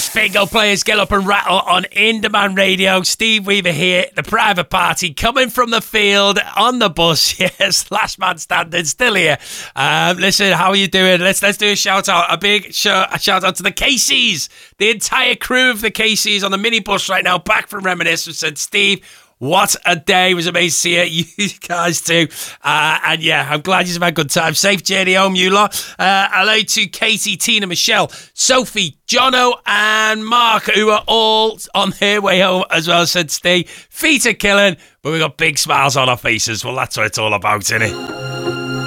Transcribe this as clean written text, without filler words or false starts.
Bingo players, get up and rattle on In Demand Radio. Steve Weaver here, the private party, coming from the field on the bus. Yes, last man standing, still here. Listen, how are you doing? Let's do a shout out, a big shout out to the Caseys, the entire crew of the Caseys on the minibus right now, back from Reminiscence. Said Steve, what a day. It was amazing to see you guys too. And yeah, I'm glad you've had a good time. Safe journey home, you lot. Hello to Katie, Tina, Michelle, Sophie, Jono and Mark, who are all on their way home as well, said Steve. Feet are killing, but we've got big smiles on our faces. Well, that's what it's all about, isn't it?